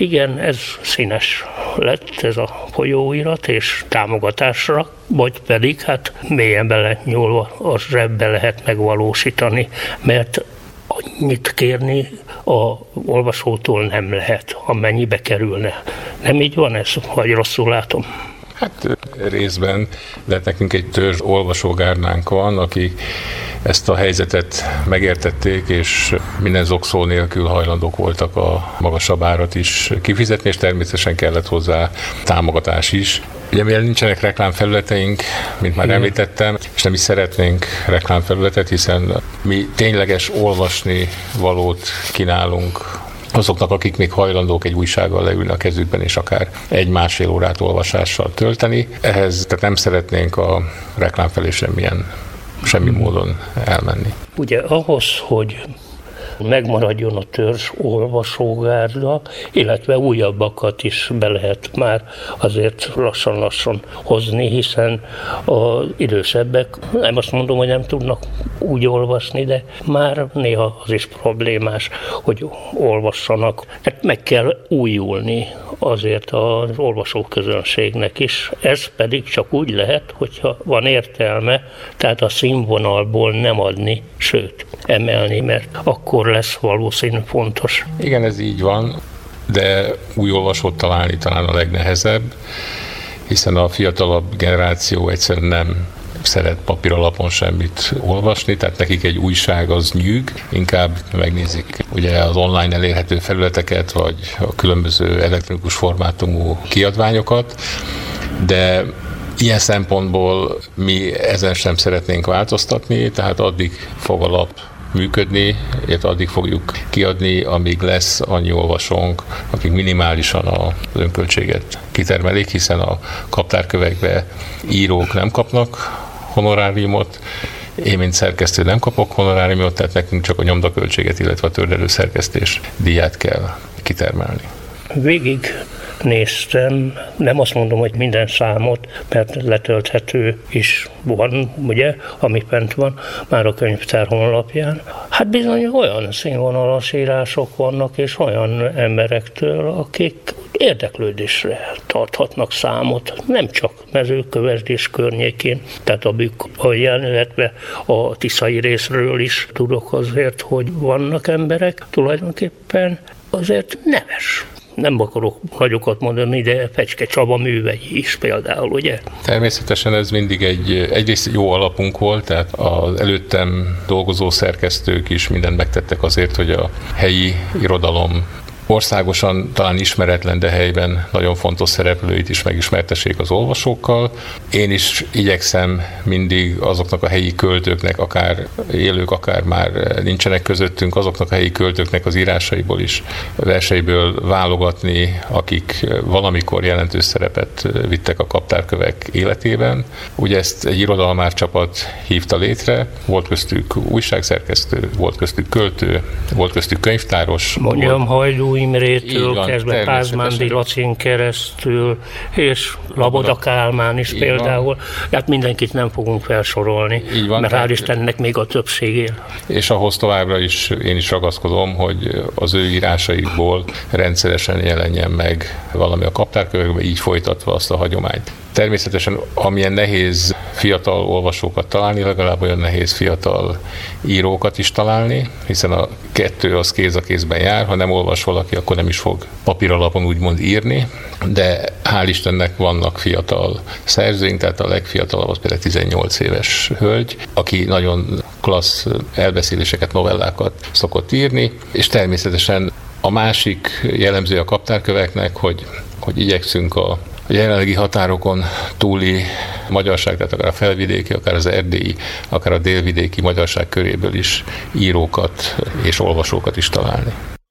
Igen, ez színes lett ez a folyóirat, és támogatásra, vagy pedig hát mélyen bele nyúlva a zsebbe lehet megvalósítani, mert annyit kérni a olvasótól nem lehet, amennyibe kerülne. Nem így van ez, vagy rosszul látom? Hát részben, de nekünk egy törzs olvasógárdánk van, akik ezt a helyzetet megértették, és minden zokszó nélkül hajlandók voltak a magasabb árat is kifizetni, és természetesen kellett hozzá támogatás is. Ugye mivel nincsenek reklámfelületeink, mint már említettem, és nem is szeretnénk reklámfelületet, hiszen mi tényleges olvasni valót kínálunk azoknak, akik még hajlandók egy újsággal leülni a kezükben, és akár 1-1,5 órát olvasással tölteni. Ehhez tehát nem szeretnénk a reklám felé semmi módon elmenni. Ugye ahhoz, hogy megmaradjon a törzs olvasógárda, illetve újabbakat is be lehet már azért lassan-lassan hozni, hiszen az idősebbek, nem azt mondom, hogy nem tudnak úgy olvasni, de már néha az is problémás, hogy olvassanak. Hát meg kell újulni azért az olvasóközönségnek is. Ez pedig csak úgy lehet, hogyha van értelme, tehát a színvonalból nem adni, sőt, emelni, mert akkor lesz valószínű fontos. Igen, ez így van, de új olvasót találni talán a legnehezebb, hiszen a fiatalabb generáció egyszerűen nem szeret papíralapon semmit olvasni, tehát nekik egy újság az nyűg, inkább megnézik ugye az online elérhető felületeket, vagy a különböző elektronikus formátumú kiadványokat, de ilyen szempontból mi ezen sem szeretnénk változtatni, tehát addig fog a lap működni, illetve addig fogjuk kiadni, amíg lesz annyi olvasónk, akik minimálisan az önköltséget kitermelik, hiszen a kaptárkövekbe írók nem kapnak honoráriumot, én, mint szerkesztő nem kapok honoráriumot, tehát nekünk csak a nyomdaköltséget, illetve a tördelő szerkesztés díját kell kitermelni. Végig néztem, nem azt mondom, hogy minden számot, mert letölthető is van, ugye, ami fent van már a könyvtár honlapján. Hát bizony olyan színvonalas írások vannak, és olyan emberektől, akik érdeklődésre tarthatnak számot, nem csak Mezőkövesdés környékén, tehát a Bükk alján, illetve a tiszai részről is tudok azért, hogy vannak emberek, tulajdonképpen azért neves. Nem akarok nagyokat mondani, de Fecske Csaba művei is például, ugye? Természetesen ez mindig egyrészt jó alapunk volt, tehát az előttem dolgozó szerkesztők is mindent megtettek azért, hogy a helyi irodalom országosan talán ismeretlen, de helyben nagyon fontos szereplőit is megismertessék az olvasókkal. Én is igyekszem mindig azoknak a helyi költőknek, akár élők, akár már nincsenek közöttünk, azoknak a helyi költőknek az írásaiból is, verseiből válogatni, akik valamikor jelentős szerepet vittek a kaptárkövek életében. Ugye ezt egy irodalmár csapat hívta létre, volt köztük újságszerkesztő, volt köztük költő, volt köztük könyvtáros. Mondjam, Hajdú Imrétől kezdve Pázmándi Lacin keresztül, és Laboda Kálmán is például. Hát mindenkit nem fogunk felsorolni, van, mert hál' Istennek még a többség él. És ahhoz továbbra is én is ragaszkodom, hogy az ő írásaikból rendszeresen jelenjen meg valami a kaptárkövekben, így folytatva azt a hagyományt. Természetesen amilyen nehéz fiatal olvasókat találni, legalább olyan nehéz fiatal írókat is találni, hiszen a kettő az kéz a kézben jár, ha nem olvas valaki, akkor nem is fog papíralapon úgymond írni, de hál' Istennek vannak fiatal szerzőink, tehát a legfiatalabb az például 18 éves hölgy, aki nagyon klassz elbeszéléseket, novellákat szokott írni, és természetesen a másik jellemző a kaptárköveknek, hogy igyekszünk a jelenlegi határokon túli magyarság, tehát akár a felvidéki, akár az erdélyi, akár a délvidéki magyarság köréből is írókat és olvasókat is találni.